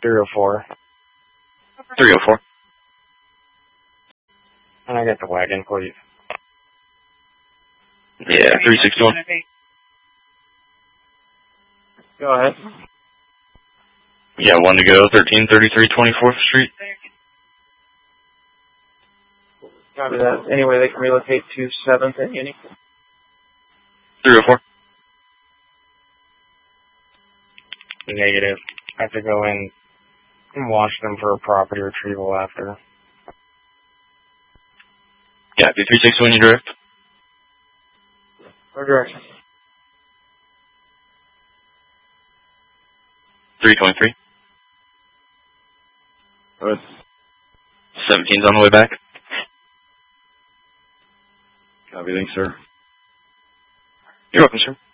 304. 304. And I got the wagon, please. Yeah, 361. Go ahead. Yeah, one to go, 1333 24th Street. Copy that. Anyway, they can relocate to 7th and Union. 304. Negative. I have to go in and watch them for a property retrieval after. Yeah, 361 you direct. What direction? 323. Good. 17's on the way back. Copy, thanks, sir. You're welcome, sir.